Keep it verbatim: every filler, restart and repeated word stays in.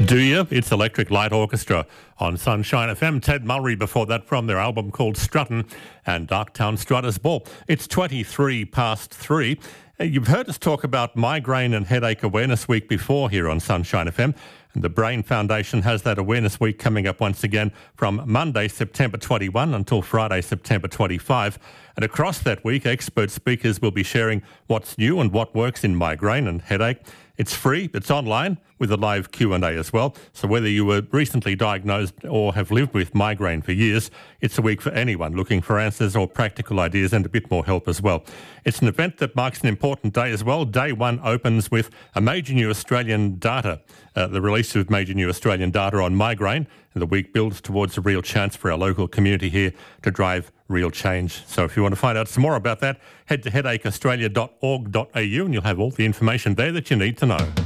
Do you? It's Electric Light Orchestra on Sunshine F M. Ted Mulry before that from their album called Struttin' and Darktown Strutters Ball. It's twenty-three past three. You've heard us talk about Migraine and Headache Awareness Week before here on Sunshine F M. And the Brain Foundation has that Awareness Week coming up once again from Monday, September twenty-first until Friday, September twenty-fifth. And across that week, expert speakers will be sharing what's new and what works in migraine and headache. It's free, it's online with a live Q and A as well. So whether you were recently diagnosed or have lived with migraine for years, it's a week for anyone looking for answers or practical ideas and a bit more help as well. It's an event that marks an important day as well. Day one opens with a major new Australian data, uh, the release of major new Australian data on migraine. And the week builds towards a real chance for our local community here to drive real change. So if you want to find out some more about that, head to headache australia dot org dot a u and you'll have all the information there that you need to know.